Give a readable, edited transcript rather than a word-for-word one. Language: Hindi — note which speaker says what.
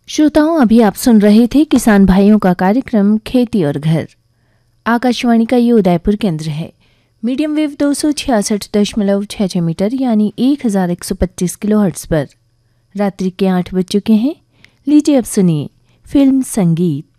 Speaker 1: श्रोताओं, अभी आप सुन रहे थे किसान भाइयों का कार्यक्रम खेती और घर। आकाशवाणी का ये उदयपुर केंद्र है। मीडियम वेव 266.66 मीटर यानी 1125 किलोहर्ट्ज़ पर रात्रि के 8 बज चुके हैं। लीजिए अब सुनिए फिल्म संगीत।